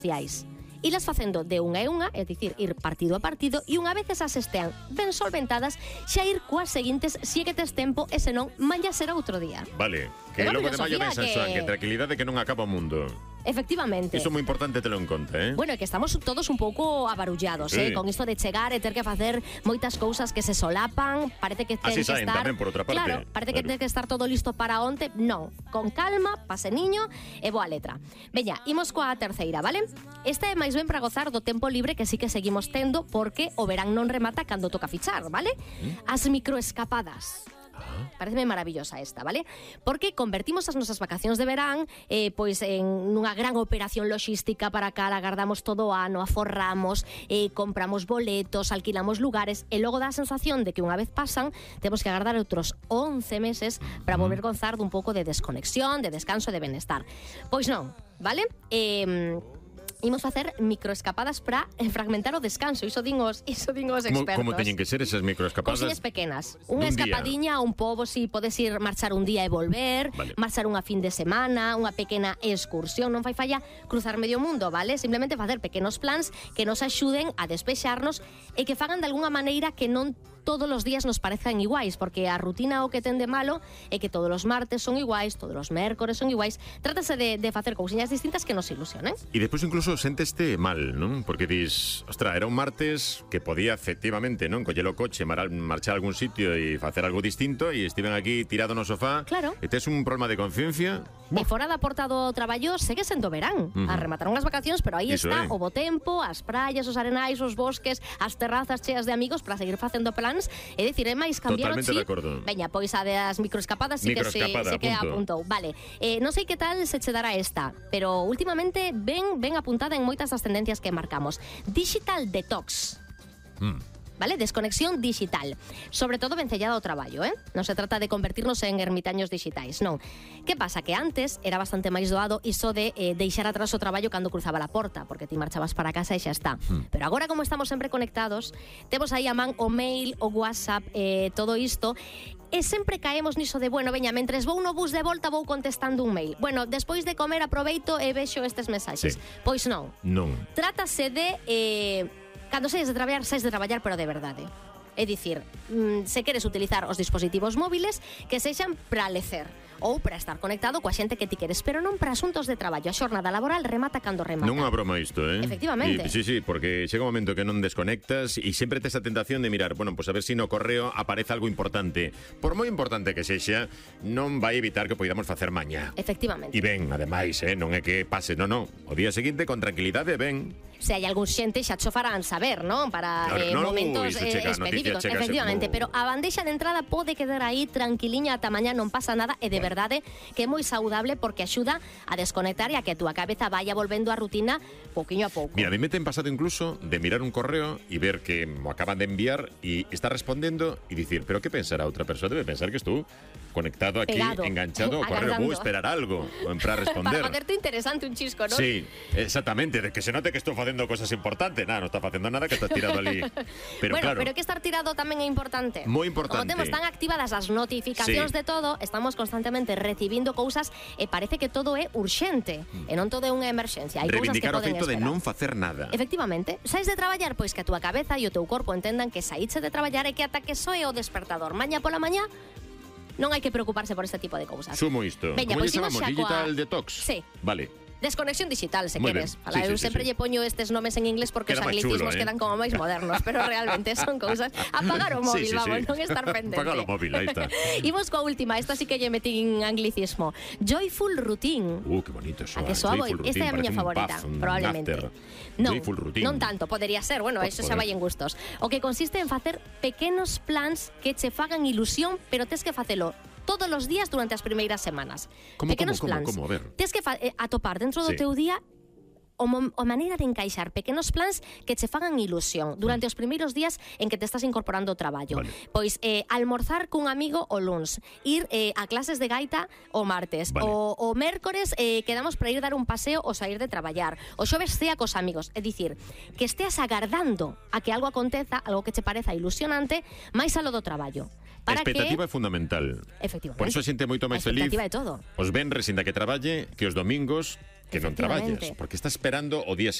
sociais. Ilas facendo de unha e unha, é dicir, ir partido a partido, e unha vez esas estean ben solventadas, xa ir coas seguintes si é que tes tempo, e senón, maña será outro día. Vale, que logo de maio ben Sanxoán, que tranquilidade que non acaba o mundo. Efectivamente. Iso é moi importante telo en conta, eh? Bueno, é que estamos todos un pouco abarullados, sí. Con isto de chegar e ter que facer moitas cousas que se solapan, parece que ten así que estar... tamén, por outra parte. Claro, parece que ten que estar todo listo para onte. Non, con calma, pase niño e boa letra. Veña, imos coa terceira, vale? Esta é máis ben para gozar do tempo libre que sí que seguimos tendo, porque o verán non remata cando toca fichar, vale? As microescapadas. Pareceme maravillosa esta, vale? Porque convertimos as nosas vacacións de verán pois en nunha gran operación logística para cal agardamos todo o ano, aforramos, compramos boletos, alquilamos lugares, e logo dá a sensación de que unha vez pasan temos que agardar outros 11 meses para volver gozar dun pouco de desconexión, de descanso e de benestar. Pois non, vale? Imos facer microescapadas para fragmentar o descanso. Iso din os expertos. Como teñen que ser esas microescapadas? Cousiñas pequenas. Unha escapadiña a un pobo, si podes ir marchar un día e volver, vale. Marchar unha fin de semana, unha pequena excursión. Non fai falla cruzar medio mundo, vale? Simplemente facer pequenos plans que nos axuden a despexarnos e que fagan de algunha maneira que non todos os días nos parezcan iguais, porque a rutina o que ten de malo é que todos os martes son iguais, todos os mércores son iguais. Trátase de facer cousiñas distintas que nos ilusionen. E despois incluso sénteste mal, non? Porque dis, ostra, era un martes que podía efectivamente, non, coller o coche, marchar a algún sitio e facer algo distinto, e estiven aquí tirado no sofá. Claro. E tes un problema de conciencia. E fora da porta do traballo segue sendo verán. Remataron as vacacións, pero aí está o bo tempo, as praias, os arenais, os bosques, as terrazas cheas de amigos para seguir facendo plans. É dicir, é máis cambiar o chip. Totalmente de acordo. Veña, pois a das microescapadas sí que se apuntou. Vale, non sei que tal se che dará esta, pero últimamente ben apuntada en moitas das tendencias que marcamos. Digital detox. Vale? Desconexión digital. Sobre todo vencellada ao traballo, Non se trata de convertirnos en ermitaños digitais, non. Que pasa? Que antes era bastante máis doado iso de deixar atrás o traballo cando cruzaba a porta, porque ti marchabas para casa e xa está. Pero agora, como estamos sempre conectados, temos aí a man o mail, o WhatsApp, todo isto, e sempre caemos niso de, bueno, veña, mentres vou no bus de volta vou contestando un mail. Bueno, despois de comer aproveito e vexo estes mensaxes. Sí. Pois non. Non. Trátase de... cando saes de traballar, pero de verdade. É dicir, se queres utilizar os dispositivos móviles, que sexan para lecer ou para estar conectado coa xente que ti queres, pero non para asuntos de traballo. A xornada laboral remata cando remata. Non é broma isto, Efectivamente. Sí, porque chega un momento que non desconectas e sempre tes a tentación de mirar, bueno, pues a ver se no correo aparece algo importante. Por moi importante que sexa, non vai evitar que poidamos facer mañá. Efectivamente. E ben, ademais, non é que pase, non. O día seguinte, con tranquilidade, ben. Se hai algún xente xa cho farán saber, non? Para momentos específicos, efectivamente, pero a bandeixa de entrada pode quedar aí tranquiliña ata mañá, non pasa nada, e de verdade que é moi saudable porque axuda a desconectar e a que a túa cabeza vaya volvendo á rutina pouquiño a pouco. Mira, a mí me ten pasado incluso de mirar un correo e ver que mo acaban de enviar e está respondendo e dicir, pero que pensará outra persoa? Debe pensar que estou conectado aquí, pegado, enganchado ao correo, vou esperar algo para responder. Para facerte interesante un chisco, non? Sí, exactamente, de que se note que estou facendo cosas importantes. Nada, non está facendo nada, que estás tirado ali. Pero bueno, claro, pero que estar tirado tamén é importante. Moi importante. Como temos tan activadas as notificacións de todo, estamos constantemente recibindo cousas e parece que todo é urxente e non todo é unha emerxencia. Hai cousas que poden reivindicar o feito de non facer nada. Efectivamente. Sais de traballar, pois que a túa cabeza e o teu corpo entendan que saíche de traballar e que ata que soe o despertador maña pola mañá non hai que preocuparse por este tipo de cousas. Sumo isto. Veña, como pois chamamos? Digital detox? Sí. Vale. Desconexión digital, se muy queres. Sí, eu sempre lle poño estes nomes en inglés porque queda os anglicismos chulo, quedan como máis modernos, pero realmente son cousas. Apagar o móvil, vamos, non estar pendente. Apagar o móvil, aí está. Imos coa última, esta sí que lle metín anglicismo. Joyful routine. Que bonito eso. A que soa moi. Esta é a miña favorita, probablemente. Non, non tanto, podería ser, bueno, eso xa vai en gustos. O que consiste en facer pequenos plans que che fagan ilusión, pero tes que facelo todos os días durante as primeiras semanas. Pequenos plans. Como? A ver. Tes que atopar dentro do teu día o maneira de encaixar pequenos plans que che fagan ilusión durante os primeiros días en que te estás incorporando ao traballo. Vale. Pois almorzar cun amigo o luns, ir a clases de gaita o martes, vale. o mércores quedamos para ir dar un paseo ou sair de traballar, o xoves cea cos amigos, é dicir, que esteas agardando a que algo aconteza, algo que che pareza ilusionante, máis alo do traballo. A expectativa é fundamental. Efectivamente. Por iso a xente moito máis feliz de todo. os venres, inda que traballe, que os domingos que non traballes, porque está esperando o día